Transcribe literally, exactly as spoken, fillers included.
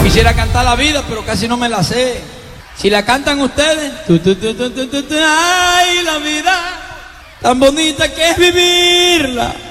Quisiera cantar la vida, pero casi no me la sé. Si la cantan ustedes, tu, tu, tu, tu, tu, tu, tu, ay, la vida tan bonita que es vivirla.